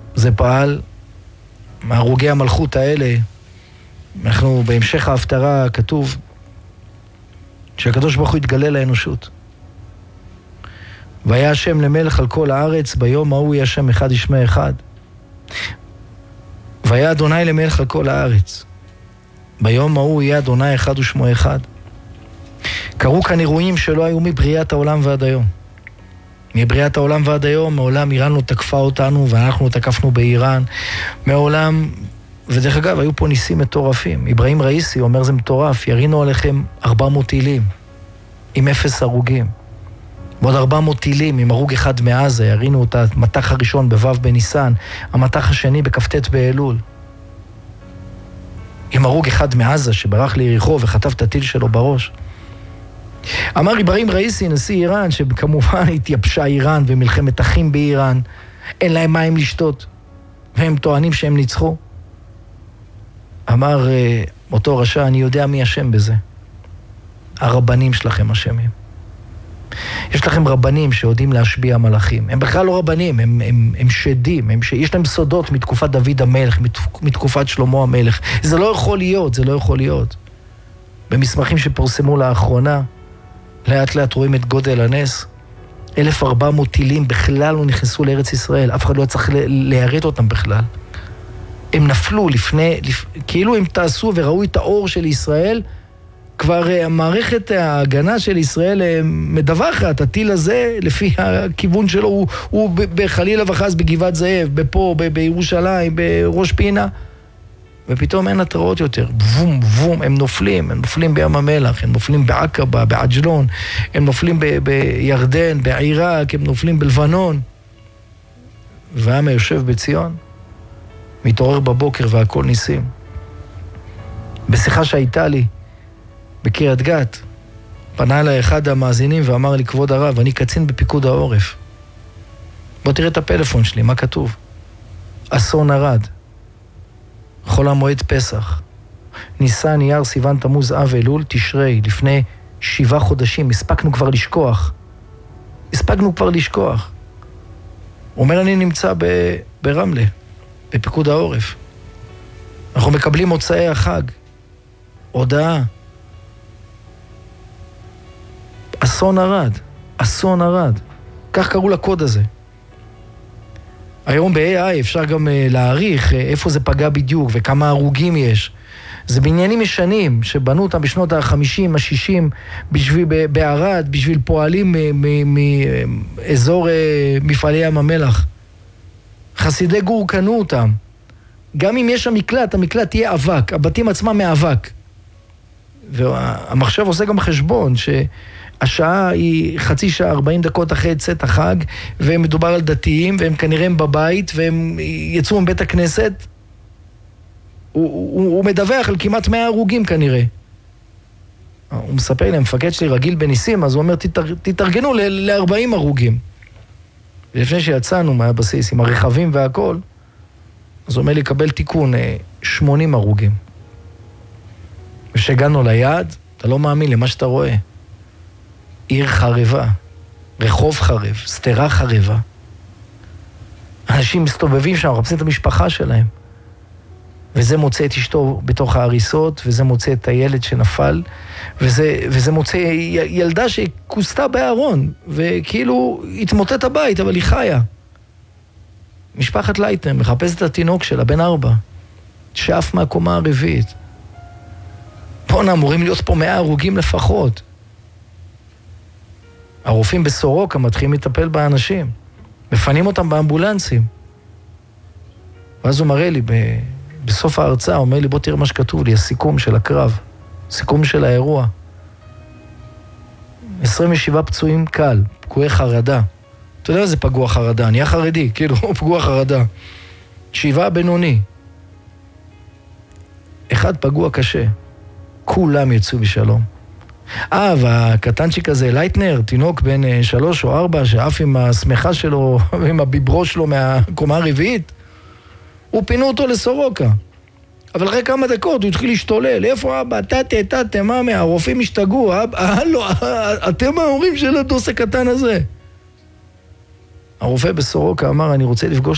זה פעל. מהרוגי המלכות האלה, אנחנו בהמשך ההפטרה כתוב שהקדוש ברוך הוא יתגלה לאנושות. והיה השם למלך על כל הארץ, ביום ההוא יהיה השם אחד ישמע אחד. והיה אדוני למלך על כל הארץ, ביום ההוא יהיה אדוני אחד ושמו אחד. קרו כאן אירועים שלא היו מבריאת העולם ועד היום. מבריאת העולם ועד היום, מעולם איראן לא תקפה אותנו ואנחנו תקפנו באיראן. מעולם, ודרך אגב, היו פה ניסים מטורפים. אברהים ראיסי אומר זה מטורף, ירינו עליכם 400 טילים עם 0 הרוגים. ועוד 400 טילים עם הרוג אחד מעזה, ירינו את המתח הראשון בו' בניסן, המתח השני בכ"ט באלול. עם הרוג אחד מעזה שברח ליריחו וחטף את הטיל שלו בראש. אמר אברהים ראיסי, נשיא איראן, שכמובן התייבשה איראן ומלחמת אחים באיראן, אין להם מים לשתות, והם טוענים שהם ניצחו. אמר אותו רשע, אני יודע מי אשם בזה. הרבנים שלכם אשמים. יש לכם רבנים שיודעים להשביע מלאכים. הם בכלל לא רבנים, הם שדים, יש להם סודות מתקופת דוד המלך, מתקופת שלמה המלך. זה לא יכול להיות, זה לא יכול להיות. במסמכים שפורסמו לאחרונה, לאט לאט רואים את גודל הנס. 1400 טילים בכלל לא נכנסו לארץ ישראל, אף אחד לא צריך להירט אותם בכלל. הם נפלו כאילו הם תעשו וראו את האור של ישראל, כבר המערכת ההגנה של ישראל מדווחת, הטיל הזה לפי הכיוון שלו הוא בחלילה וחס בגבעת זאב, בפה, בירושלים, בראש פינה, ופתאום אין התראות יותר, בום, בום, הם נופלים בים המלח, הם נופלים בעקבה, בעג'לון, הם נופלים בירדן, בעיראק, הם נופלים בלבנון, והעם היושב בציון, מתעורר בבוקר והכל ניסים. בשיחה שהייתה לי, בקריית גת, פנה אליי אחד המאזינים ואמר לי, כבוד הרב, אני קצין בפיקוד העורף. בוא תראה את הפלאפון שלי, מה כתוב? אסון ערד. חול המועד פסח. ניסן, אייר, סיוון, תמוז, אב, אלול, תשרי. לפני 7 חודשים, הספקנו כבר לשכוח. הוא אומר, אני נמצא ברמלה, בפיקוד העורף. אנחנו מקבלים מוצאי החג. הודעה. אסון ערד. כך קראו לקוד הזה. היום ב-AI אפשר גם להעריך איפה זה פגע בדיוק וכמה הרוגים יש. זה בניינים ישנים שבנו אותם בשנות ה-50, ה-60 בערד, בשביל פועלים מאזור מפעלי ים המלח. חסידי גור קנו אותם. גם אם יש שם מקלט, המקלט תהיה אבק, הבתים עצמם מאבק. והמחשב עושה גם חשבון שהשעה היא חצי שעה, 40 דקות אחרי צאת החג, ומדובר על דתיים, והם כנראה הם בבית, והם יצאו מבית הכנסת. הוא מדווח על כמעט 100 הרוגים כנראה. הוא מספר לי, המפקד שלי רגיל בניסים, אז הוא אומר, תתארגנו ל-40 הרוגים. ולפני שיצאנו מהבסיס עם הרכבים והכל, אז הוא אומר לי, קבל תיקון, 80 הרוגים. ושהגענו ליעד, אתה לא מאמין למה שאתה רואה. עיר חרבה, רחוב חרב, סתרה חרבה. אנשים מסתובבים שם, מחפשים את המשפחה שלהם. וזה מוצא את אשתו בתוך ההריסות, וזה מוצא את הילד שנפל, וזה מוצא ילדה שכוסתה בארון, וכאילו התמוטט הבית, אבל היא חיה. משפחת לייטנר מחפשת את התינוק שלה, בן 4, שאף מהקומה הרביעית. פה אמורים להיות פה 100 הרוגים לפחות. הרופאים בסורוקה מתחילים לטפל באנשים, מפנים אותם באמבולנסים. ואז הוא מראה לי בסוף ההרצאה, הוא אומר לי, בוא תראה מה שכתוב לי, הסיכום של הקרב, סיכום של האירוע. 27 פצועים קל, פגועי חרדה. אתה יודע איזה פגוע חרדה, נהיה חרדי, כאילו, פגוע חרדה. 7 בינוני. 1 פגוע קשה. כולם יצאו בשלום. והקטנצ'יק הזה, לייטנר, תינוק בן 3 או 4, שאף עם השמחה שלו, עם הביברו שלו מהקומה הרביעית, הוא פינו אותו לסורוקה. אבל אחרי כמה דקות הוא התחיל להשתולל. איפה אבא? תתה, מה? הרופאים השתגעו. אתם ההורים של הדוס הקטן הזה. הרופא בסורוקה אמר, אני רוצה לפגוש